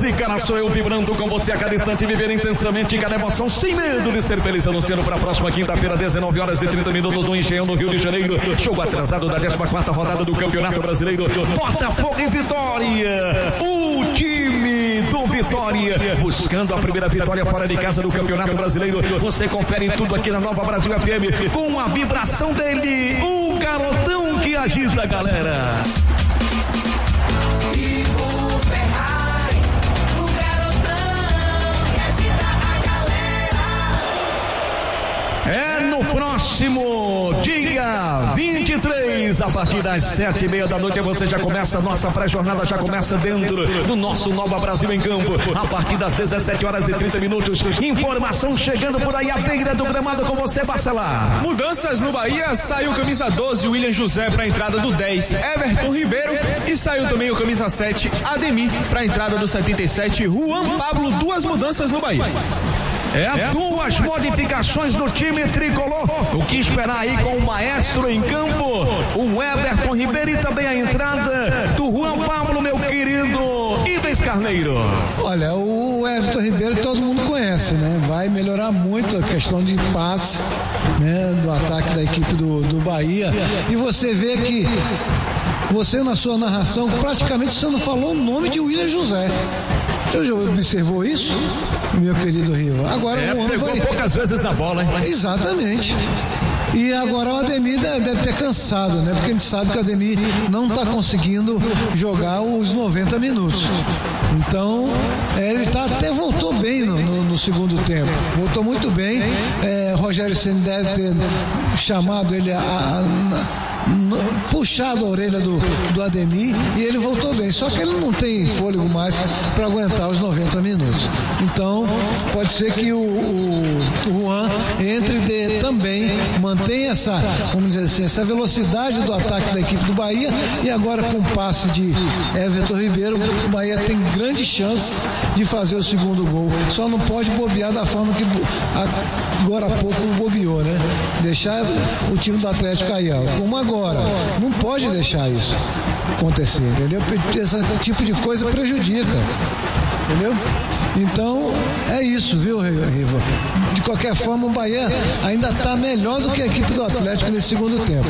Esse cara sou eu, vibrando com você a cada instante, viver intensamente cada emoção, sem medo de ser feliz. Anunciando para a próxima quinta-feira, 19 horas e 30 minutos, no Engenhão, no Rio de Janeiro. Jogo atrasado da 14ª rodada do Campeonato Brasileiro. Botafogo e Vitória. O time do Vitória buscando a primeira vitória fora de casa do Campeonato Brasileiro. Você confere tudo aqui na Nova Brasil FM com a vibração dele, o garotão que agita a galera. É no próximo dia 23, a partir das 7:30 da noite, você já começa, a nossa pré-jornada já começa dentro do nosso Nova Brasil em campo, a partir das 17 horas e 30 minutos, informação chegando por aí à beira do gramado com você, Bacelar. Mudanças no Bahia, saiu camisa 12, William José para a entrada do 10, Everton Ribeiro, e saiu também o camisa 7, Ademir, para a entrada do 77, Juan Pablo. Duas mudanças no Bahia. Duas modificações no time tricolor. O que esperar aí com o maestro em campo, o Everton Ribeiro, e também a entrada do Juan Pablo, meu querido Ibens Carneiro. Olha, o Everton Ribeiro todo mundo conhece, né? Vai melhorar muito a questão de passe, né, do ataque da equipe do Bahia. E você vê que você, na sua narração, praticamente você não falou o nome de William José. Você já observou isso, meu querido Riva? Agora o pegou poucas vezes na bola, hein? Exatamente. E agora o Ademir deve ter cansado, né? Porque a gente sabe que o Ademir não está conseguindo jogar os 90 minutos. Então, ele até voltou bem no segundo tempo. Voltou muito bem. Rogério Ceni deve ter chamado ele puxado a orelha do Ademir, e ele voltou bem, só que ele não tem fôlego mais para aguentar os 90 minutos. Então pode ser que o Juan entre também, mantenha essa, vamos dizer assim, essa velocidade do ataque da equipe do Bahia, e agora com o passe de Everton Ribeiro, o Bahia tem grande chance de fazer o segundo gol. Só não pode bobear da forma que agora há pouco bobeou, né? Deixar o time do Atlético cair, como agora. Não pode deixar isso acontecer, entendeu? Esse tipo de coisa prejudica, entendeu? Então é isso, viu, Riva? De qualquer forma, o Bahia ainda está melhor do que a equipe do Atlético nesse segundo tempo.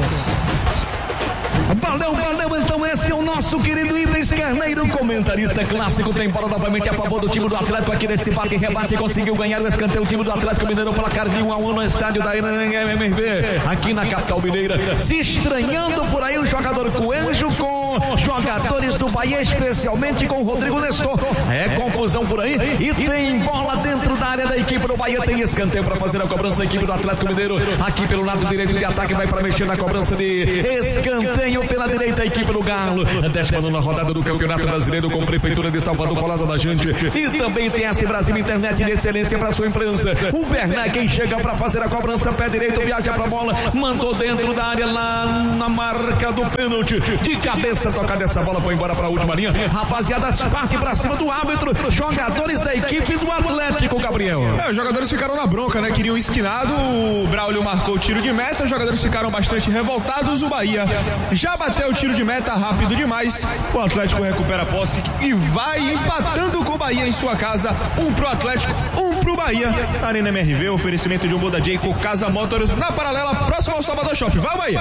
Valeu, então esse é o nosso querido Ibens Carneiro, comentarista clássico, tem bola novamente a favor do time do Atlético aqui nesse bate e rebate, conseguiu ganhar o escanteio, o time do Atlético Mineiro, placar de 1-1 no estádio da MRV, aqui na capital mineira, se estranhando por aí o jogador Coelho com jogadores do Bahia, especialmente com o Rodrigo Nestor, confusão por aí, e tem bola dentro da área da equipe do Bahia, tem escanteio para fazer a cobrança, a equipe do Atlético Mineiro, aqui pelo lado direito de ataque, vai para mexer na cobrança de escanteio pela direita, a equipe do Galo, 19ª rodada do Campeonato Brasileiro, com Prefeitura de Salvador colada da gente, e também tem essa Brasil Internet de excelência para sua imprensa. O Bernard, quem chega para fazer a cobrança, pé direito, viaja para a bola, mandou dentro da área, lá na marca do pênalti, de cabeça tocada essa bola, foi embora para a última linha. Rapaziada, parte para cima do árbitro, jogadores da equipe do Atlético, Gabriel. Os jogadores ficaram na bronca, né? Queriam esquinado, o Braulio marcou o tiro de meta, os jogadores ficaram bastante revoltados, o Bahia já bateu o tiro de meta rápido demais, o Atlético recupera a posse e vai empatando com o Bahia em sua casa, 1 pro Atlético, 1 pro Bahia. Arena MRV, oferecimento de um Buda Jayco, Casa Motors, na paralela, próximo ao Salvador Shopping. Vai, Bahia!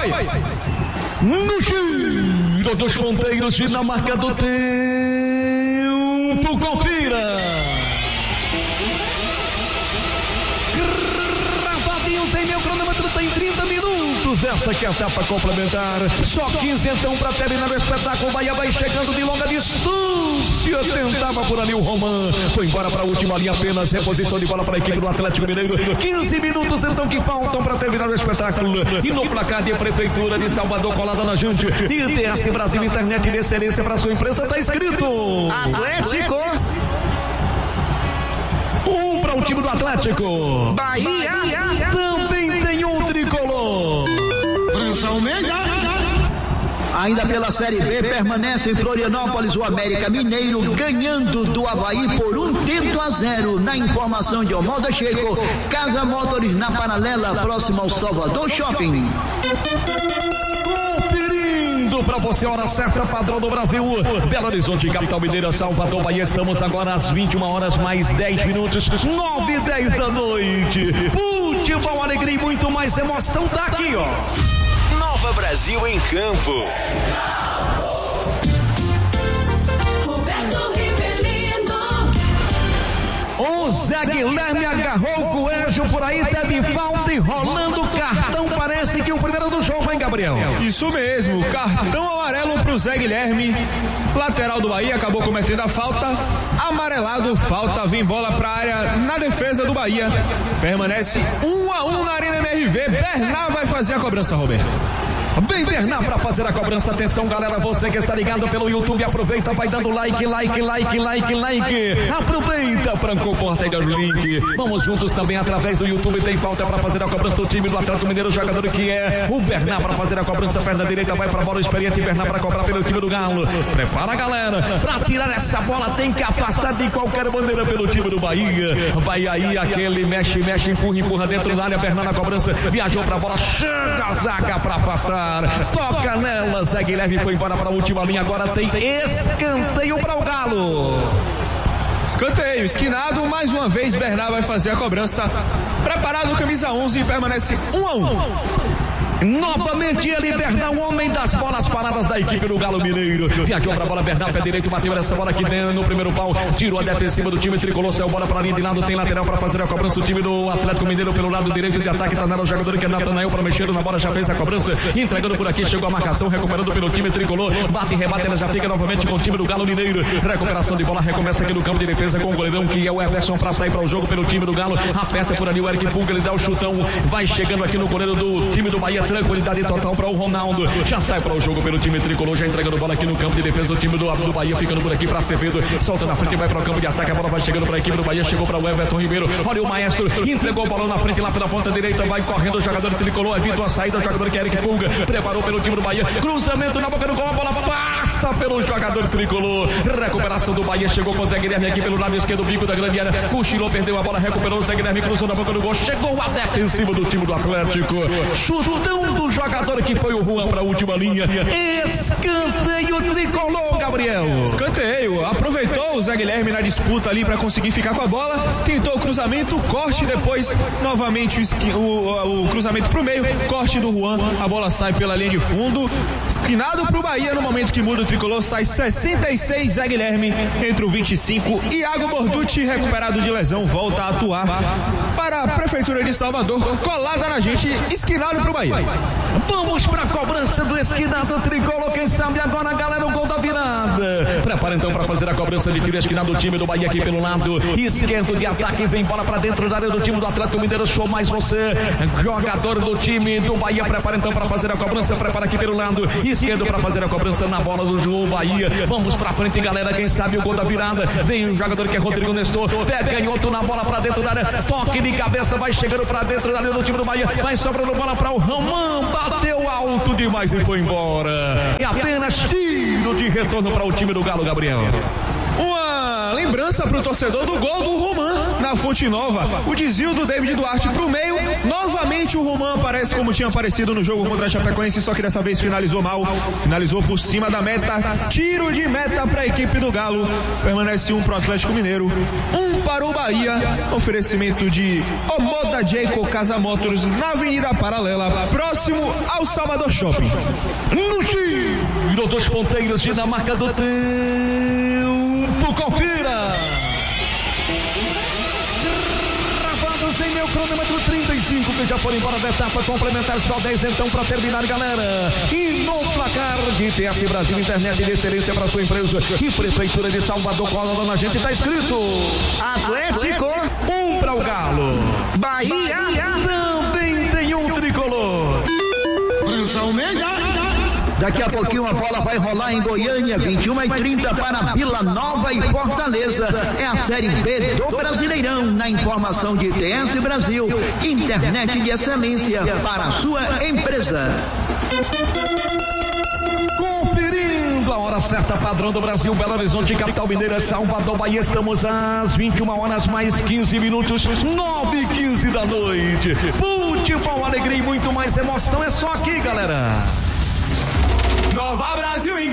No giro dos ponteiros e na marca do tempo, confira! Gravadinho sem meu cronômetro, tem 30 minutos desta que é a etapa complementar. Só 15 então para terminar o espetáculo. O Bahia vai chegando de longa distância. Tentava por ali o Roman. Foi embora para a última linha apenas. Reposição de bola para a equipe do Atlético Mineiro. 15 minutos então que faltam para terminar o espetáculo. E no placar de Prefeitura de Salvador colada na gente. E DS Brasil Internet de excelência para sua empresa. Está escrito Atlético. 1 para o time do Atlético. Bahia. Também tem um tricolor. França Almeida. Ainda pela Série B, permanece em Florianópolis o América Mineiro, ganhando do Avaí por 1-0. Na informação de Omalda Checo, Casa Motors na paralela, próxima ao Salvador Shopping. Conferindo pra você, hora certa, padrão do Brasil. Belo Horizonte, capital mineira, Salvador, Bahia. Estamos agora às 21 horas mais 10 minutos, 9h10 da noite. Futebol, alegria e muito mais emoção tá aqui, ó. Nova Brasil em campo. O Zé Guilherme agarrou o Coelho por aí, teve falta e rolando o cartão. Parece que o primeiro do jogo, hein, Gabriel? Isso mesmo, cartão amarelo pro Zé Guilherme. Lateral do Bahia acabou cometendo a falta. Amarelado, falta, vem bola pra área na defesa do Bahia. Permanece 1-1 na Arena MRV. Bernard vai fazer a cobrança, Roberto. Bem, Bernard, para fazer a cobrança. Atenção, galera, você que está ligado pelo YouTube, aproveita, vai dando like. Aproveita para compartilhar o link. Vamos juntos também através do YouTube. Tem falta para fazer a cobrança. O time do Atlético Mineiro, jogador que é o Bernard para fazer a cobrança. Perna direita vai para a bola, experiente Bernard para cobrar pelo time do Galo. Prepara a galera para tirar essa bola. Tem que afastar de qualquer bandeira pelo time do Bahia. Vai aí aquele mexe, empurra dentro da área. Bernard na cobrança, viajou para a bola, chega a zaga para afastar. Toca nela, Zé Guilherme foi embora para a última linha. Agora tem escanteio para o Galo. Escanteio, esquinado, mais uma vez Bernard vai fazer a cobrança. Preparado, camisa 11, e permanece 1-1. Novamente ele, Bernard, o homem das bolas paradas da equipe do Galo Mineiro. Viajou pra bola, Bernard, pé direito, bateu essa bola aqui dentro no primeiro pau. Tirou a defensiva do time tricolor, saiu bola pra linha de lado, tem lateral pra fazer a cobrança. O time do Atlético Mineiro pelo lado direito de ataque, tá nela o jogador que é Natanael pra mexer na bola, já fez a cobrança. Entregando por aqui, chegou a marcação, recuperando pelo time tricolor. Bate e rebate, ela já fica novamente com o time do Galo Mineiro. Recuperação de bola, recomeça aqui no campo de defesa com o goleirão que é o Everson pra sair para o jogo pelo time do Galo. Aperta por ali o Eric Pulga, ele dá o chutão, vai chegando aqui no goleiro do time do Bahia, tranquilidade total para o Ronaldo, já sai para o jogo pelo time tricolor, já entregando bola aqui no campo de defesa, o time do Bahia ficando por aqui para Acevedo, solta na frente, vai para o campo de ataque, a bola vai chegando para a equipe do Bahia, chegou para o Everton Ribeiro, olha o maestro, entregou o balão na frente lá pela ponta direita, vai correndo o jogador tricolor, evita a saída, o jogador que é Eric Pulga, preparou pelo time do Bahia, cruzamento na boca do gol, a bola passa pelo jogador tricolor, recuperação do Bahia, chegou com o Zé Guilherme aqui pelo lado esquerdo, bico da grande área, cochilou, perdeu a bola, recuperou o Zé Guilherme, cruzou na boca do gol, chegou o adepto em cima do time do Atlético, chutão do jogador que foi o Juan para a última linha. Escanteio tricolor, Gabriel. Escanteio, aproveitou o Zé Guilherme na disputa ali para conseguir ficar com a bola, tentou o cruzamento, corte, depois novamente o cruzamento pro meio, corte do Juan, a bola sai pela linha de fundo, esquinado pro Bahia. No momento que muda o tricolor, sai 66 Zé Guilherme, entre o 25 Iago Borducci, recuperado de lesão, volta a atuar para a Prefeitura de Salvador, colada na gente, esquinado pro Bahia. Vamos para a cobrança do esquinado tricolor. Quem sabe agora, galera, o gol da virada. Prepara então para fazer a cobrança de tiro esquinado do time do Bahia aqui pelo lado esquerdo de ataque. Vem bola para dentro da área do time do Atlético Mineiro. Sou mais você, jogador do time do Bahia. Prepara então para fazer a cobrança. Prepara aqui pelo lado esquerdo para fazer a cobrança na bola do Bahia. Vamos para frente, galera. Quem sabe o gol da virada. Vem o jogador que é Rodrigo Nestor. Pega canhoto na bola para dentro da área. Toque de cabeça, vai chegando para dentro da área do time do Bahia. Vai sobrando bola para o Ramon. Bateu alto demais e foi embora. É apenas tiro de retorno para o time do Galo, Gabriel. Uma lembrança para o torcedor do gol do Roman na Fonte Nova. O desvio do David Duarte para o meio. Novamente o Roman aparece como tinha aparecido no jogo contra a Chapecoense, só que dessa vez finalizou mal. Finalizou por cima da meta. Tiro de meta para a equipe do Galo. Permanece 1 para o Atlético Mineiro, 1 para o Bahia. Oferecimento de Omoda Jayco Casa Motors na Avenida Paralela, próximo ao Salvador Shopping. No giro dos ponteiros de na marca do tempo, confira. Gravados em meu cronômetro 35, que já foram embora da etapa complementar, só 10 então para terminar, galera. E no placar de TS Brasil, internet de excelência para sua empresa e Prefeitura de Salvador, colando na gente, tá escrito Atlético, 1 para o Galo. Bahia, também tem um tricolor. França Almeida. Daqui a pouquinho a bola vai rolar em Goiânia, 21h30 para Vila Nova e Fortaleza. É a Série B do Brasileirão, na informação de TS Brasil, internet de excelência para a sua empresa. Conferindo a hora certa, padrão do Brasil, Belo Horizonte, capital mineira, Salvador, Bahia. Estamos às 21 horas mais 15 minutos, 9h15 da noite. Futebol, alegria e muito mais emoção é só aqui, galera. Nova Brasil em